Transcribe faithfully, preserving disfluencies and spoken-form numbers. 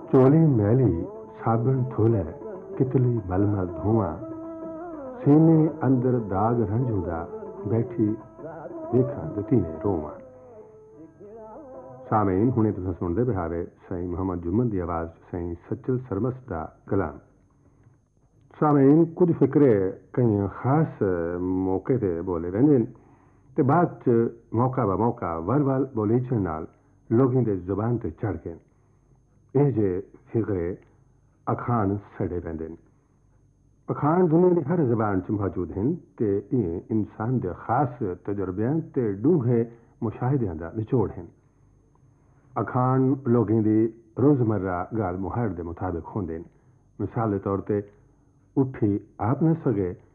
चोली मैली साबण धोले कितली मलमल धुआं सीने अंदर दाग रंजूदा बैठी वेखा दतीने रोवां। सामीन हुणे तुसां सुनदे बहावे साईं मोहम्मद जुम्मन दी आवाज़ साईं सचल सरमस दा कलाम। सामीन कुछ फिक्रे कई खास मौके ते बोले वेंदे ते बाद च मौका ब मौका वर वर बोलीचण नाल लोगों दे जुबान ते चढ़ गए। ਇਹ ਜੇ ਫਿਕਰੇ ਅਖਾਣ ਸੜੇ ਪੈਂਦੇ ਨੇ। ਅਖਾਣ ਦੁਨੀਆ ਦੀ ਹਰ ਜ਼ਬਾਨ 'ਚ ਮੌਜੂਦ ਹਨ ਤੇ ਇਹ ਇਨਸਾਨ ਦੇ ਖਾਸ ਤਜਰਬਿਆਂ ਤੇ ਡੂੰਘੇ ਮੁਸ਼ਾਹਿਦਿਆਂ ਦਾ ਨਿਚੋੜ ਹਨ। ਅਖਾਣ ਲੋਕਾਂ ਦੀ ਰੋਜ਼ਮर्रा ਗਾਲ ਮੁਹਾਰ ਦੇ ਮੁਤਾਬਿਕ ਹੁੰਦੇ ਨੇ। ਮਿਸਾਲ ਦੇ ਤੌਰ ਤੇ ਉੱਠੀ ਆਪ ਨਾ ਸਕੇ